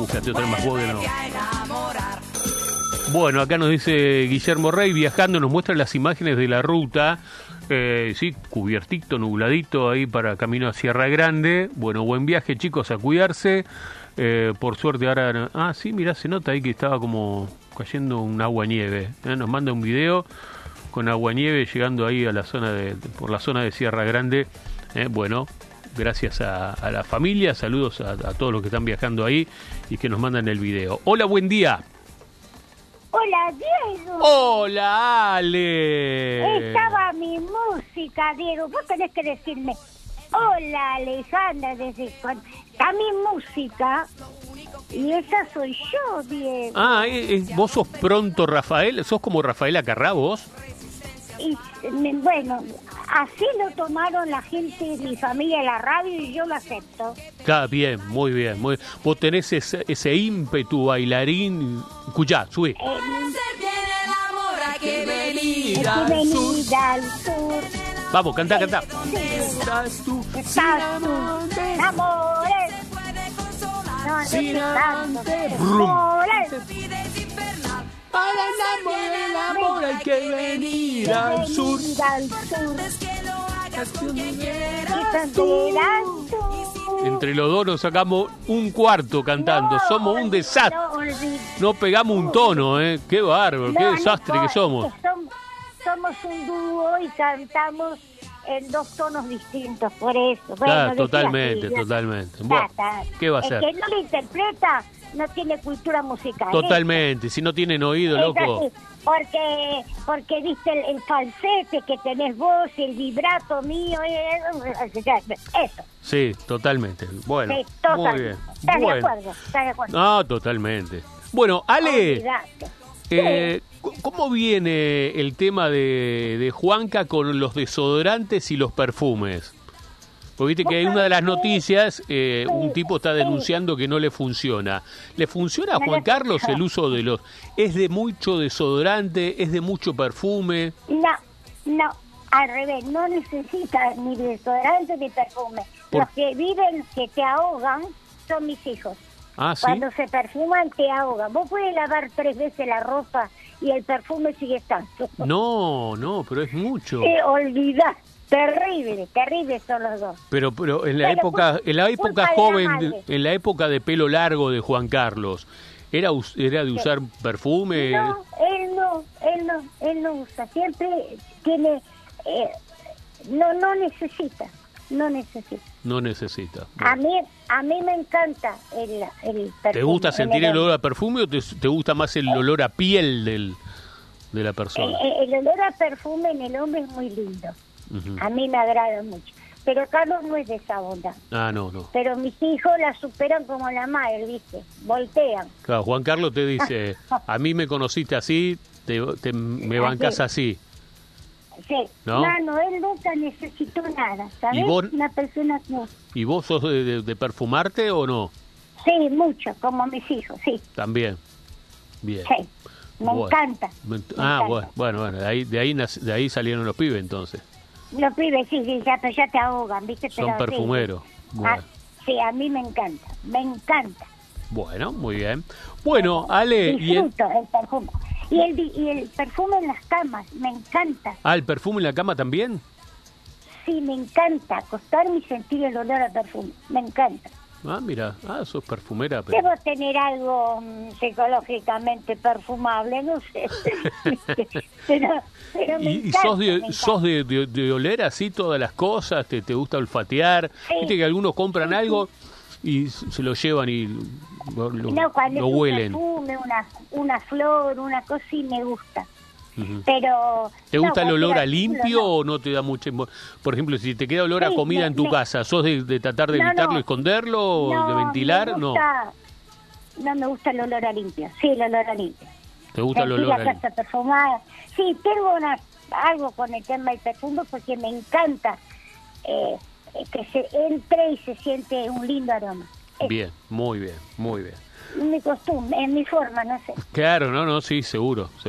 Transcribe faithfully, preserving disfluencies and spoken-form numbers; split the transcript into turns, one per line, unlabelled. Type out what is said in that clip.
Búscate otra más que no. Bueno, acá nos dice Guillermo Rey, viajando, nos muestra las imágenes de la ruta. Eh, sí, cubiertito, nubladito ahí para camino a Sierra Grande. Bueno, buen viaje, chicos, a cuidarse. Eh, por suerte ahora... Ah, sí, mirá, se nota ahí que estaba como cayendo un agua-nieve. ¿eh? Nos manda un video con agua-nieve llegando ahí a la zona de, por la zona de Sierra Grande. Eh, bueno, gracias a, a la familia, saludos a, a todos los que están viajando ahí y que nos mandan el video. Hola, buen día.
Hola, Diego.
Hola, Ale.
Estaba mi música, Diego. Vos tenés que decirme, hola, Alejandra, desde cuando... Está mi música y esa soy yo, Diego.
Ah, eh, eh, vos sos pronto Rafael, sos como Rafael Acarrá, vos.
Y bueno, así lo tomaron la gente de mi familia en la radio y yo lo acepto.
Está bien, muy bien. Muy... Vos tenés ese, ese ímpetu bailarín. Escuchá, subí.
Eh, hay que venir al sur.
Vamos, cantá, cantá.
Sí. Estás tú, estás tú, amores. No,
Sin
amores.
Para enamorar el amor hay que venir al sur. Entre los dos nos sacamos un cuarto cantando.
No,
somos un desastre. No, no pegamos un tono, ¿eh? Qué bárbaro, no, qué desastre
no,
que somos.
somos. Somos un dúo y cantamos en dos tonos distintos, por eso. Bueno,
claro, totalmente, así, totalmente. Bueno, ¿qué va a ser?
El que no lo interpreta no tiene cultura musical.
Totalmente, ¿eh? Si no tienen oído, es loco.
Así, porque, porque viste el, el falsete que tenés vos, el vibrato mío, eso.
Sí, totalmente. Bueno,
sí, total.
muy bien.
¿Estás
bueno.
de acuerdo? ¿Estás de acuerdo?
No, totalmente. Bueno, Ale,
Olvidate.
eh, ¿cómo viene el tema de, de Juanca con los desodorantes y los perfumes? Porque viste que hay una de las noticias, eh, un tipo está denunciando que no le funciona. ¿Le funciona a Juan Carlos el uso de los... ¿Es de mucho desodorante? ¿Es de mucho perfume?
No, no, al revés, no necesitas ni desodorante ni perfume.
¿Por?
Los que viven, que te ahogan, son mis hijos.
Ah, ¿sí?
Cuando se perfuman, te ahogan. Vos puedes lavar tres veces la ropa y el perfume sigue estando.
No, no, pero es mucho.
Te olvidás. Terrible, terrible son los dos.
Pero, pero en la
pero
época,
culpa,
en la época joven, de, en la época de pelo largo de Juan Carlos, ¿era, era de usar perfume?
No, él no, él no, él no usa. Siempre tiene, eh, no, no necesita, no necesita.
No necesita. Bueno.
A mí, a mí me encanta el, el perfume.
¿Te gusta sentir el olor a perfume o te, te gusta más el olor a piel del, de la persona?
El, el olor a perfume en el hombre es muy lindo. Uh-huh. A mí me agrada mucho. Pero Carlos no es de esa onda.
Ah, no, no.
Pero mis hijos la superan como la madre, ¿viste? Voltean.
Claro, Juan Carlos te dice, a mí me conociste así, te, te, me bancás así.
Sí.
¿No?
No, no, él nunca necesitó nada, ¿sabes?
¿Y vos,
Una persona que...
¿Y vos sos de, de, de perfumarte o no?
Sí, mucho, como mis hijos, sí.
También. Bien.
Sí. Me bueno. encanta.
Me,
me
ah,
encanta.
bueno, bueno, bueno, de ahí, de ahí, de ahí salieron los pibes entonces.
Los pibes, sí, sí, ya, ya te ahogan, ¿viste?
Son
pero,
perfumeros.
Sí.
Bueno.
Ah, sí, a mí me encanta, me encanta.
Bueno, muy bien. Bueno, Ale...
Disfruto y el... el perfume. Y el, y el perfume en las camas, me encanta.
Ah, ¿el perfume en la cama también?
Sí, me encanta acostarme y sentir el olor a perfume, me encanta.
Ah, mira, ah, sos perfumera. Pero...
Debo tener algo um, psicológicamente perfumable, no sé. pero, pero me
¿Y,
encanta,
y sos, de,
me
sos de, de, de oler así todas las cosas? ¿Te, te gusta olfatear?
Sí.
Viste que algunos compran sí, algo y se lo llevan y lo, lo,
no, cuando
lo
es
huelen.
Un perfume, una, una flor, una cosa sí me gusta.
Uh-huh.
Pero
¿te gusta
no,
el olor a
culo,
limpio
no.
o no te da mucha... Por ejemplo, si te queda olor
sí,
a comida
me,
en tu
me,
casa, ¿sos de, de tratar de
no,
evitarlo,
no,
esconderlo,
no,
de ventilar?
Me gusta, no. No me gusta el olor a limpio. Sí, el olor a limpio.
¿Te gusta
Sentir
el olor
la
a
casa
limpio?
perfumada. Sí, tengo una, algo con el tema del perfume porque me encanta eh, que se entre y se siente un lindo aroma. Es
bien, muy bien, muy bien.
mi costumbre, es mi forma, no sé.
Claro, no, no, sí, seguro. seguro.